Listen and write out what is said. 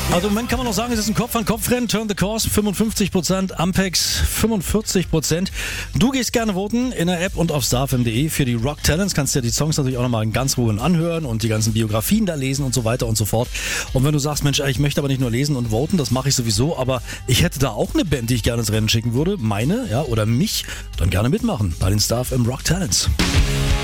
Also im Moment kann man noch sagen, es ist ein Kopf-an-Kopf-Rennen. Turn the Course 55%, Ampex 45%. Du gehst gerne voten in der App und auf starfm.de für die Rock Talents. Kannst dir die Songs natürlich auch nochmal in ganz Ruhe anhören und die ganzen Biografien da lesen und so weiter und so fort. Und wenn du sagst, Mensch, ich möchte aber nicht nur lesen und voten, das mache ich sowieso, aber ich hätte da auch eine Band, die ich gerne ins Rennen schicken würde, meine, ja, oder mich, dann gerne mitmachen bei den Starfm Rock Talents.